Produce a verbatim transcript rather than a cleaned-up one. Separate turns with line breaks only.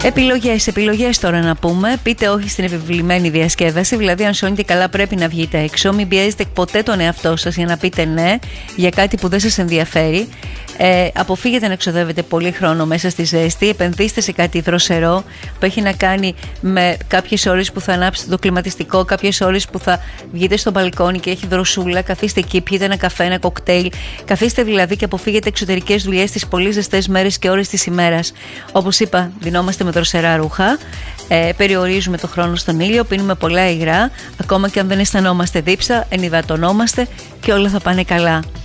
Επιλογές, επιλογές τώρα να πούμε. Πείτε όχι στην επιβλημένη διασκέδαση. Δηλαδή, αν σώνετε καλά, πρέπει να βγείτε έξω. Μην πιέζετε ποτέ τον εαυτό σας για να πείτε ναι για κάτι που δεν σας ενδιαφέρει. Ε, αποφύγετε να εξοδεύετε πολύ χρόνο μέσα στη ζέστη. Επενδύστε σε κάτι δροσερό που έχει να κάνει με κάποιες ώρες που θα ανάψετε το κλιματιστικό, κάποιες ώρες που θα βγείτε στο μπαλκόνι και έχει δροσούλα. Καθίστε εκεί, πιείτε ένα καφέ, ένα κοκτέιλ. Καθίστε δηλαδή και αποφύγετε εξωτερικές δουλειές στις πολύ ζεστές μέρες και ώρες της ημέρας. Όπως είπα, δινόμαστε με δροσερά ρούχα. Ε, περιορίζουμε το χρόνο στον ήλιο, πίνουμε πολλά υγρά. Ακόμα και αν δεν αισθανόμαστε δίψα, ενυδατωνόμαστε και όλα θα πάνε καλά.